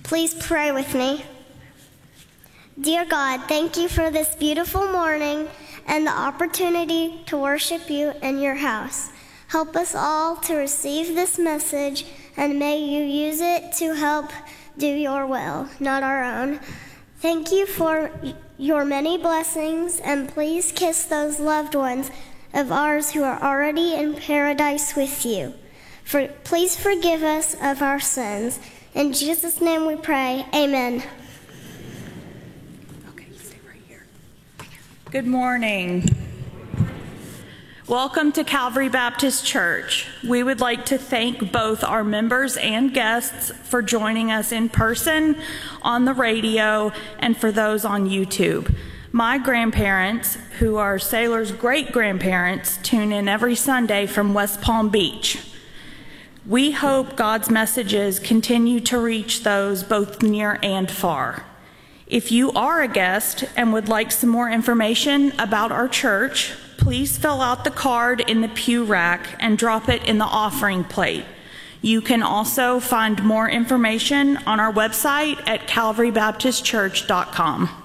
Please pray with me. Dear God, thank you for this beautiful morning and the opportunity to worship you in your house. Help us all to receive this message, and may you use it to help do your will, not our own. Thank you for your many blessings, and please kiss those loved ones of ours who are already in paradise with you. Please forgive us of our sins. In Jesus' name we pray, amen. Okay, stay right here. Good morning. Welcome to Calvary Baptist Church. We would like to thank both our members and guests for joining us in person, on the radio, and for those on YouTube. My grandparents, who are Sailor's great-grandparents, tune in every Sunday from West Palm Beach. We hope God's messages continue to reach those both near and far. If you are a guest and would like some more information about our church, please fill out the card in the pew rack and drop it in the offering plate. You can also find more information on our website at calvarybaptistchurch.com.